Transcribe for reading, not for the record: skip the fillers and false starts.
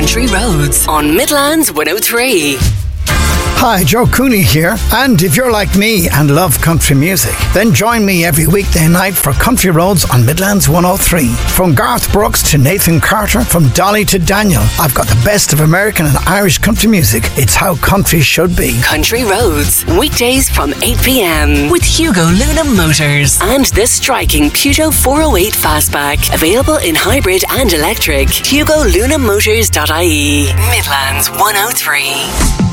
Country Roads on Midlands 103. Hi, Joe Cooney here, and if you're like me and love country music, then join me every weekday night for Country Roads on Midlands 103. From Garth Brooks to Nathan Carter, from Dolly to Daniel, I've got the best of American and Irish country music. It's how country should be. Country Roads, weekdays from 8 p.m. with Hugo Luna Motors and the striking Peugeot 408 Fastback, available in hybrid and electric. HugoLunaMotors.ie. Midlands 103.